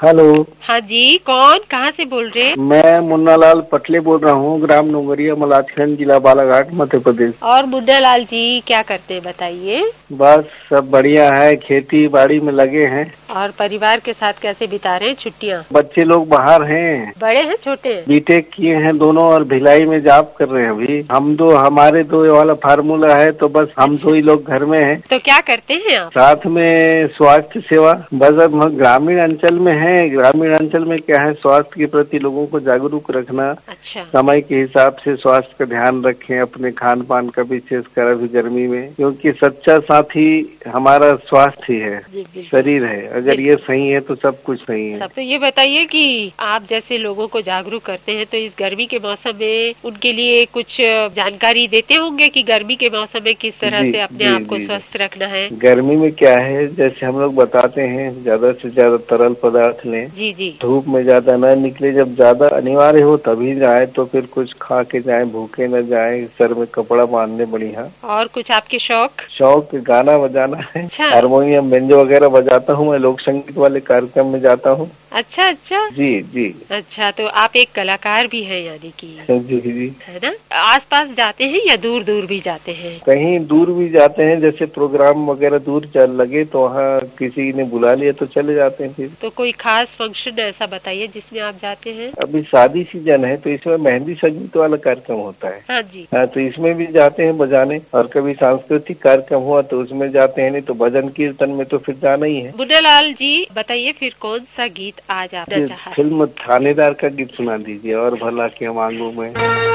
Hello. हाँ जी, कौन, कहाँ से बोल रहे? मैं मुन्ना लाल पटले बोल रहा हूँ, ग्राम नोंगरिया, मलाजखंड, जिला बालाघाट, मध्य प्रदेश। और मुन्ना लाल जी क्या करते हैं बताइए? बस सब बढ़िया है, खेती बाड़ी में लगे हैं। और परिवार के साथ कैसे बिता रहे हैं छुट्टियाँ? बच्चे लोग बाहर हैं। बड़े हैं छोटे हैं? बीटेक किए हैं दोनों और भिलाई में जॉब कर रहे हैं अभी। हमारे दो वाला फार्मूला है, तो बस हम दो ही लोग घर में हैं। तो क्या करते हैं आप? साथ में स्वास्थ्य सेवा। बस अब हम ग्रामीण अंचल में हैं। ग्रामीण अंचल में क्या है, स्वास्थ्य के प्रति लोगों को जागरूक रखना। अच्छा। समय के हिसाब से स्वास्थ्य का ध्यान रखें, अपने खान पान का विशेषकर अभी गर्मी में, क्योंकि सच्चा साथी हमारा स्वास्थ्य ही है, शरीर है। अगर ये सही है तो सब कुछ सही है। तो ये बताइए कि आप जैसे लोगों को जागरूक करते हैं, तो इस गर्मी के मौसम में उनके लिए कुछ जानकारी देते होंगे कि गर्मी के मौसम में किस तरह से अपने आप को स्वस्थ रखना है। गर्मी में क्या है, जैसे हम लोग बताते हैं, ज्यादा से ज्यादा तरल पदार्थ लें। जी। धूप में ज्यादा न निकले, जब ज्यादा अनिवार्य हो तभी जाए, तो फिर कुछ खा के जाए, भूखे न जाए, सर में कपड़ा बांधने बढ़िया। और कुछ आपके शौक गाना बजाना है। अच्छा। हारमोनियम बेंजो वगैरह बजाता हूँ मैं, लोक संगीत वाले कार्यक्रम में जाता हूँ। अच्छा। जी। अच्छा, तो आप एक कलाकार भी हैं यानी कि? जी। है ना? आसपास जाते हैं या दूर दूर भी जाते हैं? कहीं दूर भी जाते हैं, जैसे प्रोग्राम वगैरह दूर चल लगे तो वहाँ किसी ने बुला लिया तो चले जाते हैं। फिर तो कोई खास फंक्शन ऐसा बताइए जिसमें आप जाते हैं? अभी शादी सीजन है तो इसमें मेहंदी संगीत वाला कार्यक्रम होता है। हाँ जी। हाँ, तो इसमें भी जाते हैं बजाने। और कभी सांस्कृतिक कार्यक्रम हुआ तो उसमें जाते हैं, नहीं तो भजन कीर्तन में तो फिर जाना ही है। मुन्ना लाल जी बताइए, फिर कौन सा गीत आज आप चाहा? फिल्म थानेदार का गीत सुना दीजिए, और भला के मांगू में।